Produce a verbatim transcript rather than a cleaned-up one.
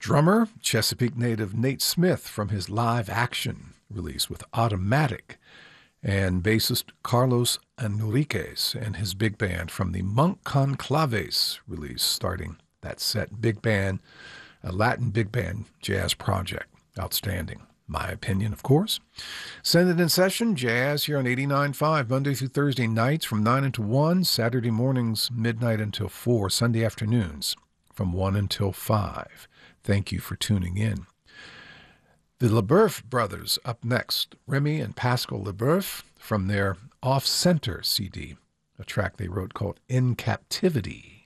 Drummer, Chesapeake native Nate Smith from his live action release with Automatic, and bassist Carlos Enriquez and his big band from the Monk Conclaves release, starting that set. Big band, a Latin big band jazz project. Outstanding. My opinion, of course. Send it in session, jazz here on eighty-nine point five, Monday through Thursday nights from nine until one, Saturday mornings, midnight until four, Sunday afternoons from one until five. Thank you for tuning in. The LeBoeuf brothers up next, Remy and Pascal LeBoeuf from their Off Center C D, a track they wrote called In Captivity.